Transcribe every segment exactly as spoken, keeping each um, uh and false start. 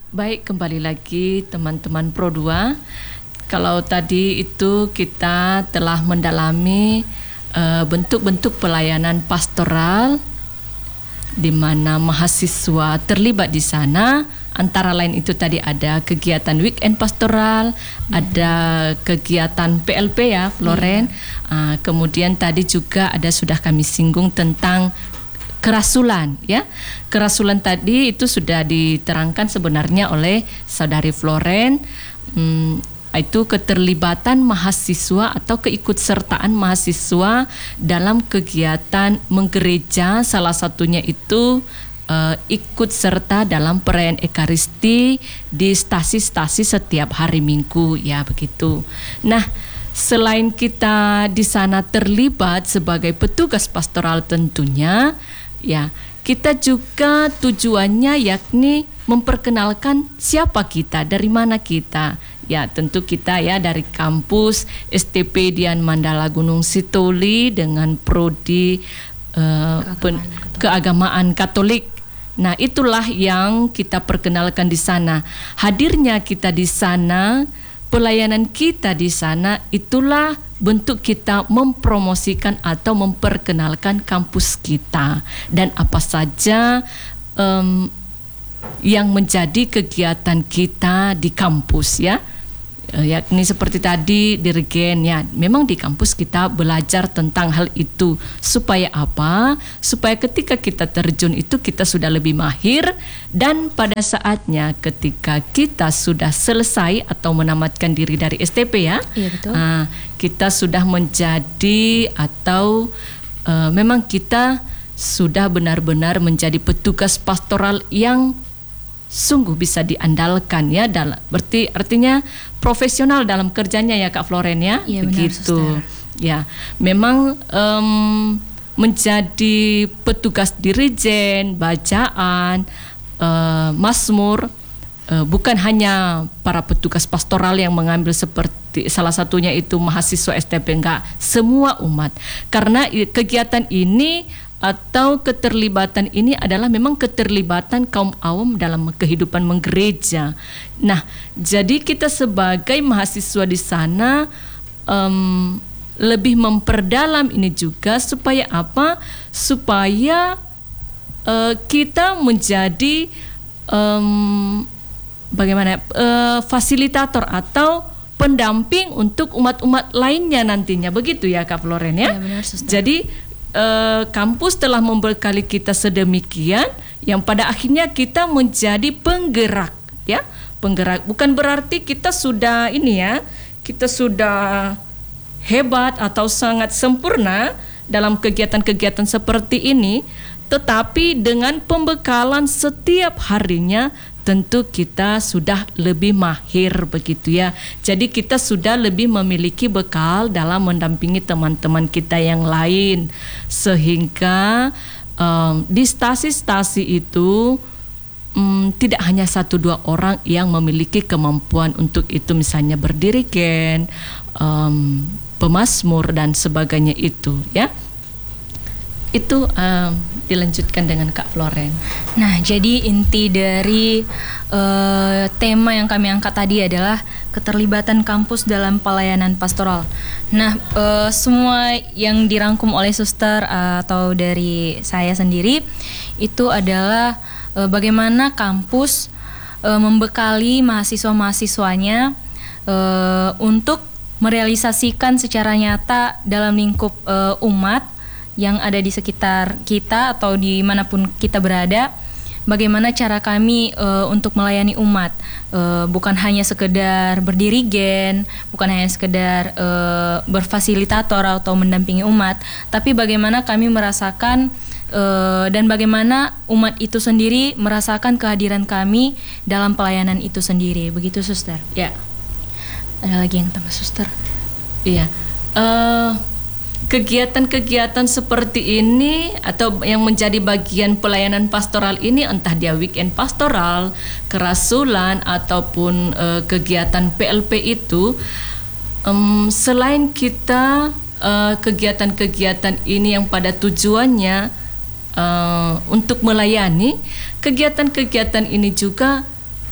Baik, kembali lagi teman-teman Pro dua. Kalau tadi itu kita telah mendalami uh, bentuk-bentuk pelayanan pastoral di mana mahasiswa terlibat di sana. Antara lain itu tadi ada kegiatan weekend pastoral, hmm. ada kegiatan P L P ya, Floren. Hmm. Uh, kemudian tadi juga ada sudah kami singgung tentang kerasulan ya. Kerasulan tadi itu sudah diterangkan sebenarnya oleh Saudari Floren. Hmm, itu keterlibatan mahasiswa atau keikutsertaan mahasiswa dalam kegiatan menggereja, salah satunya itu uh, ikut serta dalam perayaan Ekaristi di stasi-stasi setiap hari Minggu ya, begitu. Nah, selain kita di sana terlibat sebagai petugas pastoral tentunya, ya, kita juga tujuannya yakni memperkenalkan siapa kita, dari mana kita. Ya, tentu kita ya dari kampus S T P Dian Mandala Gunung Sitoli dengan prodi uh, keagamaan, pen, Katolik. keagamaan Katolik. Nah, itulah yang kita perkenalkan di sana. Hadirnya kita di sana, pelayanan kita di sana, itulah bentuk kita mempromosikan atau memperkenalkan kampus kita dan apa saja um, yang menjadi kegiatan kita di kampus ya. Yakni seperti tadi Dirgen ya, memang di kampus kita belajar tentang hal itu supaya apa? Supaya ketika kita terjun itu kita sudah lebih mahir, dan pada saatnya ketika kita sudah selesai atau menamatkan diri dari S T P ya, iya, betul. Uh, kita sudah menjadi atau uh, memang kita sudah benar-benar menjadi petugas pastoral yang sungguh bisa diandalkan ya, dalam berarti artinya profesional dalam kerjanya ya Kak Floren ya, ya begitu benar, ya. Memang um, menjadi petugas dirijen, bacaan, uh, mazmur, uh, bukan hanya para petugas pastoral yang mengambil seperti salah satunya itu mahasiswa S T P, enggak, semua umat, karena kegiatan ini atau keterlibatan ini adalah memang keterlibatan kaum awam dalam kehidupan menggereja. Nah, jadi kita sebagai mahasiswa di sana um, lebih memperdalam ini juga supaya apa? Supaya uh, kita menjadi um, bagaimana uh, fasilitator atau pendamping untuk umat-umat lainnya nantinya, begitu ya Kak Floren ya. Ya benar, Suster. Jadi Uh, kampus telah membekali kita sedemikian yang pada akhirnya kita menjadi penggerak ya, penggerak. Bukan berarti kita sudah ini ya, kita sudah hebat atau sangat sempurna dalam kegiatan-kegiatan seperti ini, tetapi dengan pembekalan setiap harinya tentu kita sudah lebih mahir, begitu ya. Jadi kita sudah lebih memiliki bekal dalam mendampingi teman-teman kita yang lain, sehingga um, di stasi-stasi itu um, tidak hanya satu dua orang yang memiliki kemampuan untuk itu, misalnya berdirigen, um, pemazmur dan sebagainya itu ya. Itu um, dilanjutkan dengan Kak Floren. Nah, jadi inti dari uh, tema yang kami angkat tadi adalah keterlibatan kampus dalam pelayanan pastoral. Nah, uh, semua yang dirangkum oleh Suster uh, atau dari saya sendiri itu adalah uh, bagaimana kampus uh, membekali mahasiswa-mahasiswanya uh, untuk merealisasikan secara nyata dalam lingkup uh, umat yang ada di sekitar kita atau dimanapun kita berada, bagaimana cara kami uh, untuk melayani umat, uh, bukan hanya sekedar berdirigen, bukan hanya sekedar uh, berfasilitator atau mendampingi umat, tapi bagaimana kami merasakan uh, dan bagaimana umat itu sendiri merasakan kehadiran kami dalam pelayanan itu sendiri, begitu Suster? Ya. Ada lagi yang tambah Suster? Iya. Uh... Kegiatan-kegiatan seperti ini atau yang menjadi bagian pelayanan pastoral ini, entah dia weekend pastoral, kerasulan ataupun uh, kegiatan P L P itu, um, selain kita uh, kegiatan-kegiatan ini yang pada tujuannya uh, untuk melayani, kegiatan-kegiatan ini juga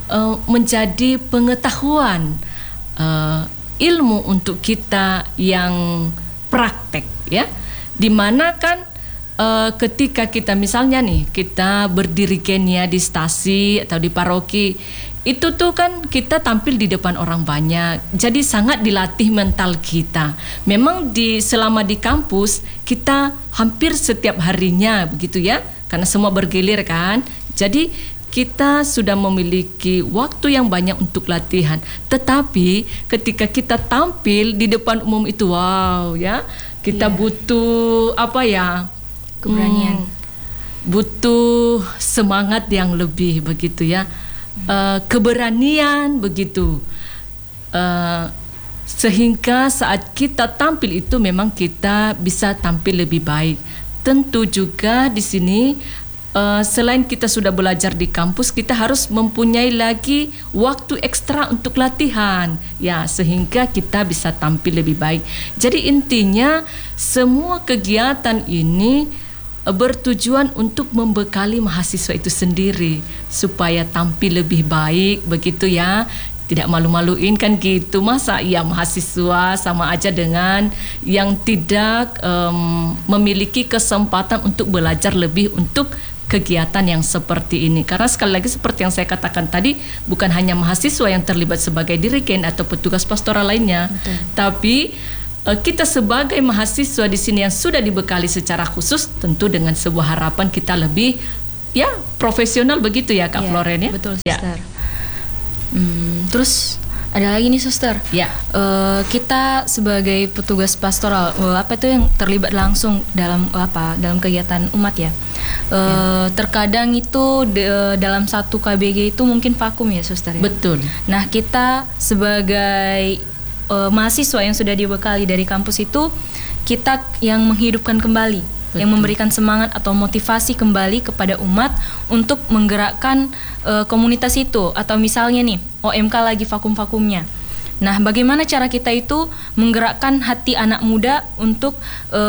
uh, menjadi pengetahuan, uh, ilmu untuk kita yang praktek, ya. Dimana kan uh, ketika kita misalnya nih kita berdiri kenia di stasi atau di paroki, itu tuh kan kita tampil di depan orang banyak, jadi sangat dilatih mental kita. Memang di selama di kampus kita hampir setiap harinya begitu ya, karena semua bergilir kan. Jadi kita sudah memiliki waktu yang banyak untuk latihan. Tetapi ketika kita tampil di depan umum itu, wow ya, kita yeah. butuh apa ya? Keberanian. Hmm, butuh semangat yang lebih begitu ya. Uh, keberanian begitu. Uh, sehingga saat kita tampil itu memang kita bisa tampil lebih baik. Tentu juga di sini Uh, selain kita sudah belajar di kampus, kita harus mempunyai lagi waktu ekstra untuk latihan, ya, sehingga kita bisa tampil lebih baik. Jadi intinya semua kegiatan ini uh, bertujuan untuk membekali mahasiswa itu sendiri supaya tampil lebih baik, begitu ya. Tidak malu-maluin kan gitu, masa ya mahasiswa sama aja dengan yang tidak um, memiliki kesempatan untuk belajar lebih untuk kegiatan yang seperti ini. Karena sekali lagi seperti yang saya katakan tadi, bukan hanya mahasiswa yang terlibat sebagai dirigen atau petugas pastoral lainnya. Betul. Tapi uh, kita sebagai mahasiswa di sini yang sudah dibekali secara khusus, tentu dengan sebuah harapan kita lebih ya profesional begitu ya Kak ya, Floren ya. Betul, Suster. Ya. Hmm, terus ada lagi nih Suster. Ya. Uh, kita sebagai petugas pastoral, uh, apa itu yang terlibat langsung dalam uh, apa dalam kegiatan umat ya. Uh, ya. Terkadang itu de, dalam satu K B G itu mungkin vakum ya Suster ya. Betul. Nah kita sebagai uh, mahasiswa yang sudah dibekali dari kampus itu, kita yang menghidupkan kembali. Betul. Yang memberikan semangat atau motivasi kembali kepada umat untuk menggerakkan uh, komunitas itu. Atau misalnya nih O M K lagi vakum-vakumnya. Nah, bagaimana cara kita itu menggerakkan hati anak muda untuk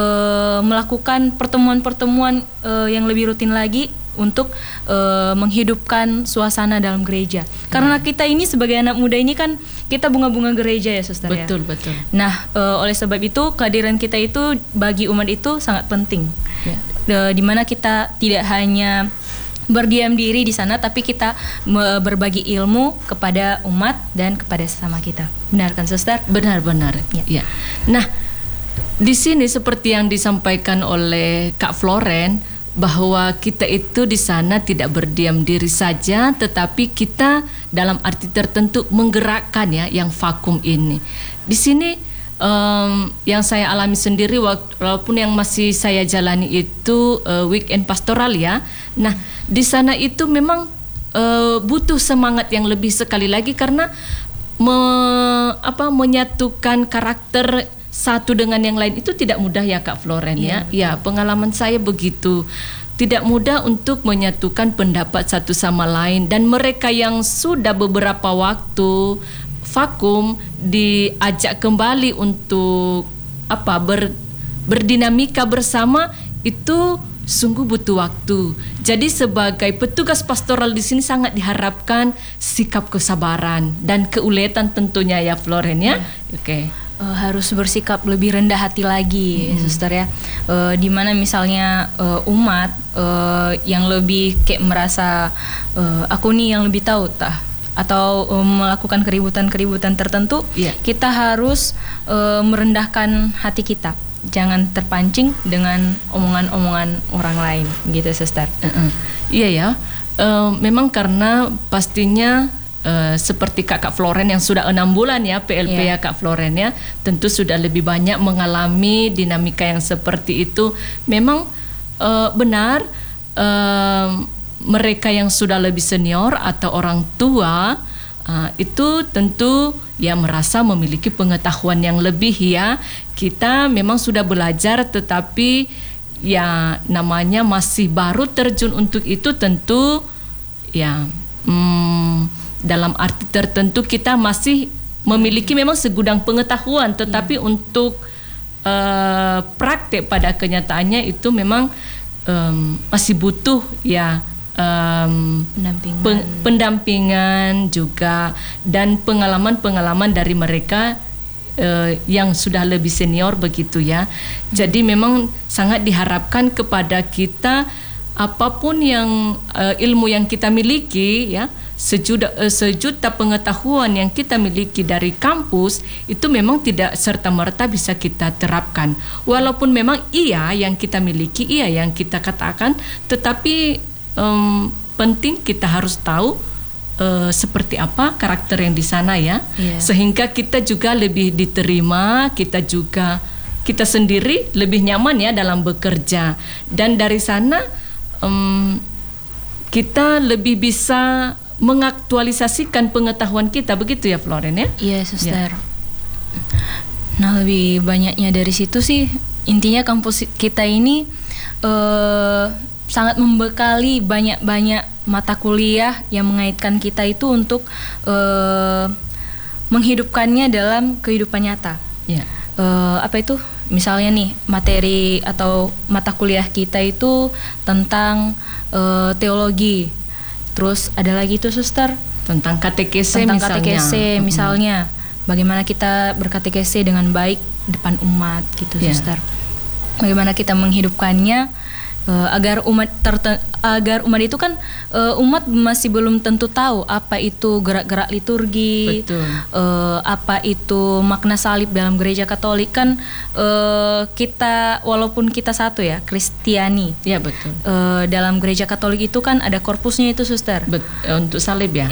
uh, melakukan pertemuan-pertemuan uh, yang lebih rutin lagi untuk uh, menghidupkan suasana dalam gereja. Hmm. Karena kita ini sebagai anak muda ini kan kita bunga-bunga gereja ya Suster ya. Betul, betul. Nah, uh, oleh sebab itu kehadiran kita itu bagi umat itu sangat penting. Ya. Uh, di mana kita tidak hanya berdiam diri di sana, tapi kita berbagi ilmu kepada umat dan kepada sesama kita. Benar kan, Suster? Benar-benar. Ya. Ya. Nah, di sini seperti yang disampaikan oleh Kak Floren, bahwa kita itu di sana tidak berdiam diri saja, tetapi kita dalam arti tertentu menggerakkan ya yang vakum ini. Di sini Um, yang saya alami sendiri walaupun yang masih saya jalani itu uh, weekend pastoral ya. Nah, di sana itu memang uh, butuh semangat yang lebih sekali lagi karena me, apa, menyatukan karakter satu dengan yang lain itu tidak mudah ya Kak Floren ya. Ya, ya pengalaman saya begitu. Tidak mudah untuk menyatukan pendapat satu sama lain, dan mereka yang sudah beberapa waktu vakum diajak kembali untuk apa ber, berdinamika bersama itu sungguh butuh waktu. Jadi sebagai petugas pastoral di sini sangat diharapkan sikap kesabaran dan keuletan tentunya ya Floren ya. Hmm. Oke. Okay. Uh, harus bersikap lebih rendah hati lagi, hmm. Suster ya. Uh, dimana misalnya uh, umat uh, yang lebih kayak merasa uh, aku nih yang lebih tahu tah, atau um, melakukan keributan-keributan tertentu, yeah. kita harus uh, merendahkan hati kita. Jangan terpancing dengan omongan-omongan orang lain, gitu, Suster. Uh-uh. Iya ya, uh, memang karena pastinya uh, seperti Kakak Floren yang sudah enam bulan ya P L P yeah. ya Kak Floren ya, tentu sudah lebih banyak mengalami dinamika yang seperti itu. Memang uh, benar. Uh, mereka yang sudah lebih senior atau orang tua uh, itu tentu ya merasa memiliki pengetahuan yang lebih ya. Kita memang sudah belajar tetapi ya namanya masih baru terjun untuk itu, tentu ya hmm, dalam arti tertentu kita masih memiliki memang segudang pengetahuan, tetapi ya. untuk uh, praktek pada kenyataannya itu memang um, masih butuh ya um, pendampingan. Peng, pendampingan juga dan pengalaman-pengalaman dari mereka uh, yang sudah lebih senior begitu ya. Jadi memang sangat diharapkan kepada kita apapun yang uh, ilmu yang kita miliki ya, sejuta, uh, sejuta pengetahuan yang kita miliki dari kampus itu memang tidak serta-merta bisa kita terapkan. Walaupun memang iya yang kita miliki, iya yang kita katakan, tetapi um, penting kita harus tahu uh, seperti apa karakter yang di sana ya, yeah. sehingga kita juga lebih diterima, kita juga kita sendiri lebih nyaman ya dalam bekerja, dan dari sana um, kita lebih bisa mengaktualisasikan pengetahuan kita, begitu ya Floren ya? Iya, suster. Ya. Nah, lebih banyaknya dari situ sih intinya kampus kita ini uh, sangat membekali banyak-banyak mata kuliah yang mengaitkan kita itu untuk uh, menghidupkannya dalam kehidupan nyata. Ya. Uh, apa itu? Misalnya nih materi atau mata kuliah kita itu tentang uh, teologi. Terus ada lagi tuh suster tentang katekese tentang misalnya. katekese misalnya, mm-hmm. bagaimana kita berkatekese dengan baik depan umat gitu yeah. suster. Bagaimana kita menghidupkannya uh, agar umat terte- agar umat itu kan uh, umat masih belum tentu tahu apa itu gerak-gerak liturgi, uh, apa itu makna salib dalam gereja Katolik kan uh, kita walaupun kita satu ya Kristiani. Ya betul. Uh, dalam gereja Katolik itu kan ada korpusnya itu suster. Bet- untuk salib ya.